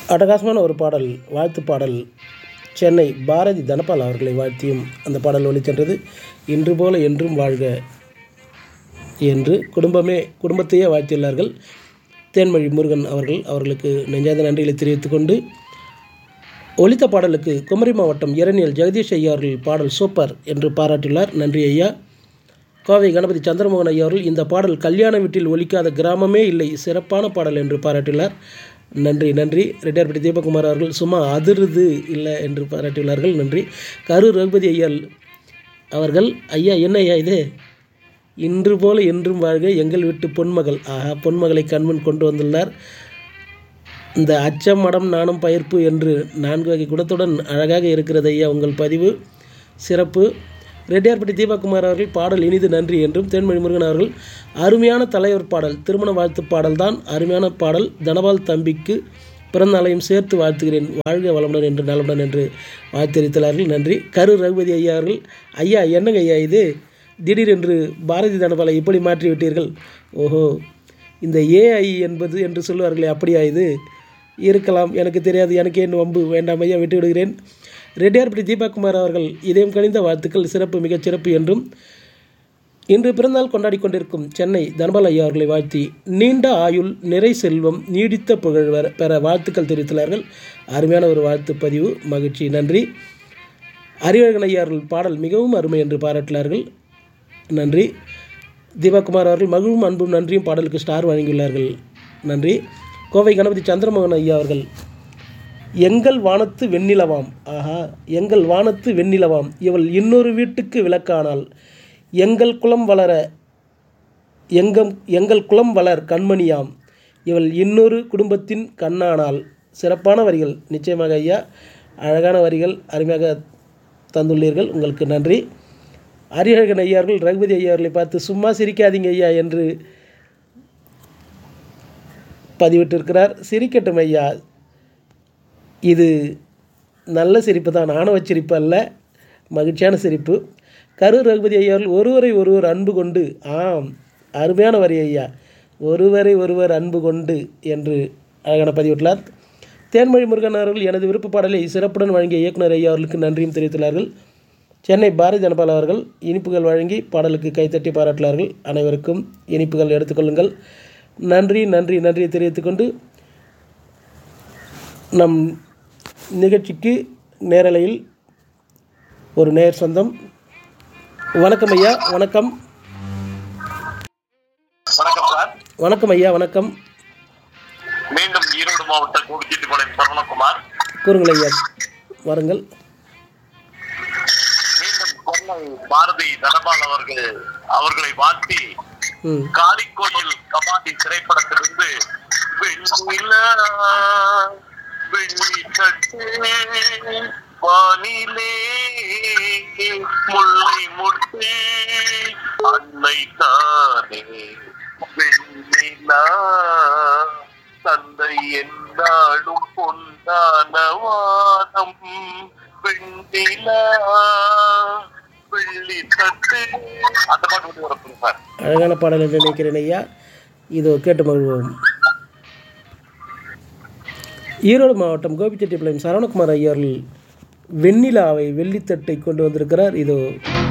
அட்டகாசமான ஒரு பாடல், வாழ்த்து பாடல். சென்னை பாரதி தனபால் அவர்களை வாழ்த்தியும் அந்த பாடல் ஒலிச்சென்றது. இன்று போல என்றும் வாழ்க என்று குடும்பத்தையே வாழ்த்தியுள்ளார்கள் தேன்மொழி முருகன் அவர்களுக்கு நெஞ்சார்ந்த நன்றிகளை தெரிவித்துக் கொண்டு, ஒலித்த பாடலுக்கு குமரி மாவட்டம் இரணியல் ஜெகதீஷ் ஐயா அவர்கள் பாடல் சூப்பர் என்று பாராட்டியுள்ளார். நன்றி ஐயா. கோவை கணபதி சந்திரமோகன் ஐயா அவர்கள் இந்த பாடல் கல்யாண வீட்டில் ஒலிக்காத கிராமமே இல்லை, சிறப்பான பாடல் என்று பாராட்டியுள்ளார். நன்றி நன்றி. ரெட்டியார்பட்டி தீபகுமார் அவர்கள் சும்மா அதிருது இல்லை என்று பாராட்டியுள்ளார்கள். நன்றி. கரூர் ரகுபதி ஐயா அவர்கள், ஐயா என்ன ஐயா இது, இன்று போல என்றும் வாழ்க எங்கள் வீட்டு பொன்மகள். பொன்மகளை கண்முன் கொண்டு வந்துள்ளார். இந்த அச்சம் மடம் நாணம் பயிர்ப்பு என்று 4 வகை குணத்துடன் அழகாக இருக்கிறது ஐயா உங்கள் பதிவு, சிறப்பு. ரெட்டியார்பட்டி தீபகுமார் அவர்கள் பாடல் இனிது நன்றி என்றும், தேன்மொழி முருகன் அவர்கள் அருமையான தலைவர் பாடல், திருமண வாழ்த்து பாடல் தான், அருமையான பாடல், தனபால் தம்பிக்கு பிறந்த நாளையும் சேர்த்து வாழ்த்துகிறேன், வாழ்க வளமுடன் என்று நலமுடன் என்று வாழ்த்தெரித்தார்கள். நன்றி. கரூர் ரகுபதி ஐயா அவர்கள், ஐயா என்னங்க ஐயா இது, திடீரென்று பாரதி தனபாலை இப்படி மாற்றிவிட்டீர்கள். ஓஹோ, இந்த ஏஐ என்பது என்று சொல்லுவார்களே, அப்படியா இது இருக்கலாம், எனக்கு தெரியாது, எனக்கு ஏன் வம்பு, வேண்டாம் ஐயா, விட்டு விடுகிறேன். ரெட்டியார்பட்டி தீபகுமார் அவர்கள் இதயம் கனிந்த வாழ்த்துக்கள், சிறப்பு, மிகச் சிறப்பு என்றும், இன்று பிறந்தநாள் கொண்டாடி கொண்டிருக்கும் சென்னை தனபால் ஐயா அவர்களை வாழ்த்தி நீண்ட ஆயுள் நிறை செல்வம் நீடித்த புகழ் பெற வாழ்த்துக்கள் தெரிவித்துள்ளார்கள். அருமையான ஒரு வாழ்த்து பதிவு, மகிழ்ச்சி, நன்றி. அறிவழகன் ஐயா அவர்கள் பாடல் மிகவும் அருமை என்று பாராட்டினார்கள். நன்றி. தீபகுமார் அவர்கள் மகிழும் அன்பும் நன்றியும் பாடலுக்கு ஸ்டார் வழங்கியுள்ளார்கள். நன்றி. கோவை கணபதி சந்திரமோகன் ஐயா அவர்கள், எங்கள் வானத்து வெண்ணிலவாம், எங்கள் வானத்து வெண்ணிலவாம், இவள் இன்னொரு வீட்டுக்கு விளக்கானால், எங்கள் குலம் வளர் கண்மணியாம், இவள் இன்னொரு குடும்பத்தின் கண்ணானால். சிறப்பான வரிகள், நிச்சயமாக ஐயா, அழகான வரிகள், அருமையாக தந்துள்ளீர்கள், உங்களுக்கு நன்றி. அறிவழகன் ஐயார்கள் ரகுபதி ஐயாவர்களை பார்த்து சும்மா சிரிக்காதீங்க ஐயா என்று பதிவிட்டிருக்கிறார். சிரிக்கட்டும் ஐயா, இது நல்ல சிரிப்பு தான், ஆணவ சிரிப்பு அல்ல, மகிழ்ச்சியான சிரிப்பு. கரூர் ரகுபதி ஐயாவர்கள் ஒருவரை ஒருவர் அன்பு கொண்டு, அருமையான வரி ஐயா, ஒருவரை ஒருவர் அன்பு கொண்டு என்று அழகான பதிவிட்டுள்ளார். தேன்மொழி முருகன் அவர்கள் எனது விருப்ப பாடலை சிறப்புடன் வழங்கிய இயக்குனர் ஐயா அவர்களுக்கு நன்றியும் தெரிவித்துள்ளார்கள். சென்னை பாரதி தனபால் அவர்கள் இனிப்புகள் வழங்கி பாடலுக்கு கைத்தட்டி பாராட்டினார்கள். அனைவருக்கும் இனிப்புகள் எடுத்துக்கொள்ளுங்கள். நன்றி நன்றி நன்றியை தெரிவித்துக்கொண்டு, நம் நிகழ்ச்சிக்கு நேரலையில் ஒரு நேர் சொந்தம். வணக்கம் ஐயா. வணக்கம். வணக்கம் ஐயா. வணக்கம். மீண்டும் ஈரோடு மாவட்டம் கோபிச்செட்டிப்பாளையம் சரவணகுமார். கூறுங்கள் ஐயா, வாருங்கள். பாரதி தனபால் அவர்களை வாழ்த்தி காளிக்கோயில் கபாடி திரைப்படத்திலிருந்து வானிலே முல்லை முட்டு அன்னை தானே வெண்ணிலா தந்தை என்றாலும் பொன்னான வானம் வெண்ணிலா வெள்ளி தட்டு, அந்த பாட்டு வந்து வரப்போகுது சார். அழகான பாடல் என்று நினைக்கிறேன் ஐயா, இதோ கேட்டு மகிழ்வோம். ஈரோடு மாவட்டம் கோபிச்செட்டிப்பாளையம் சரவணகுமார் ஐயா அவர்கள் வெண்ணிலாவை வெள்ளித்தட்டை கொண்டு வந்திருக்கிறார். இதோ